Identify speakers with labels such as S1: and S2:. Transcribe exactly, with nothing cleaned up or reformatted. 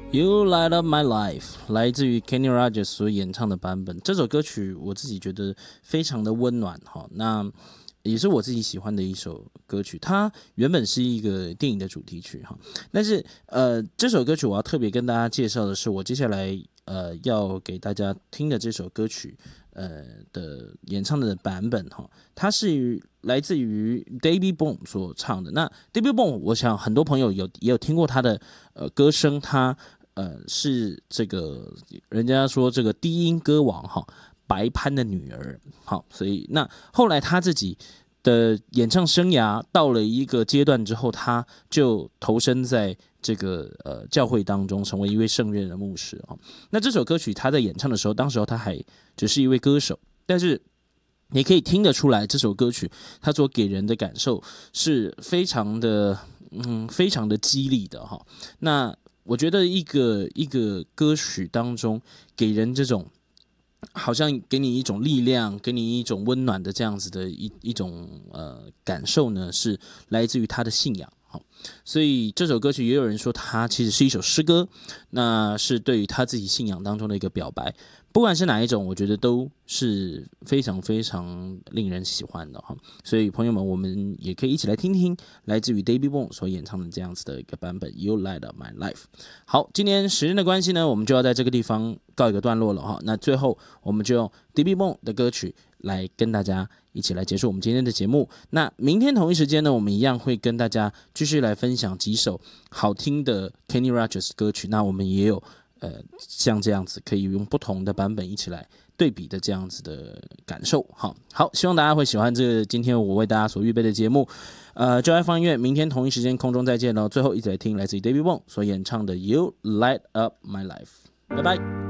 S1: You Light Up My Life 来自于 Kenny Rogers 所演唱的版本。这首歌曲我自己觉得非常的温暖哈，那也是我自己喜欢的一首歌曲。它原本是一个电影的主题曲哈，但是呃这首歌曲我要特别跟大家介绍的是，我接下来呃要给大家听的这首歌曲呃的演唱的版本哈，它是来自于 David Bowie 所唱的。那 David Bowie 我想很多朋友有也有听过他的呃歌声，他呃，是这个人家说这个低音歌王哈，白潘的女儿。好，所以那后来他自己的演唱生涯到了一个阶段之后，他就投身在这个呃教会当中，成为一位圣乐的牧师啊。那这首歌曲他在演唱的时候，当时候他还只是一位歌手，但是你可以听得出来，这首歌曲他所给人的感受是非常的嗯非常的激励的哈。那我觉得一个一个歌曲当中给人这种好像给你一种力量，给你一种温暖的这样子的一一种呃感受呢，是来自于他的信仰。好，所以这首歌曲也有人说它其实是一首诗歌，那是对于他自己信仰当中的一个表白。不管是哪一种，我觉得都是非常非常令人喜欢的哈。所以朋友们，我们也可以一起来听听来自于 David Bowie 所演唱的这样子的一个版本 You Light Up My Life。好，今天时间的关系呢，我们就要在这个地方告一个段落了哈。那最后我们就用 David Bowie 的歌曲来跟大家一起来结束我们今天的节目。那明天同一时间呢，我们一样会跟大家继续来分享几首好听的 Kenny Rogers 歌曲。那我们也有呃像这样子可以用不同的版本一起来对比的这样子的感受。好，好，希望大家会喜欢这个今天我为大家所预备的节目。呃，就爱放音乐，明天同一时间空中再见喽。最后一起来听来自于 David Bowie 所演唱的 You Light Up My Life， 拜拜。